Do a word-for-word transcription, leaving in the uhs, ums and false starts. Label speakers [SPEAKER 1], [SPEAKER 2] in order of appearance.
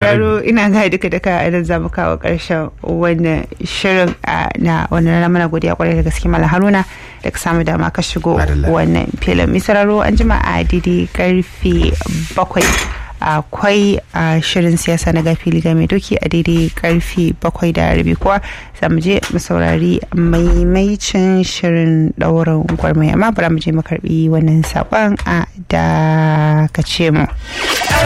[SPEAKER 1] sauraro ina ga duka duka idan za mu kawo ƙarshen wannan shirin na wannan rana. Mana godiya kwarai da gaske Malam Haruna da ka samu dama ka shigo wannan filin. Mi sauraro an jima a daidai karfe bakwai akwai a shirin siyasa na gafili ga mai doki a daidai karfe bakwai da rabi kuwa za mu je mu saurari maimaicin shirin ɗaurin gwarmaya. Amma bara mu je mu karbi wannan saƙon a dakace mu.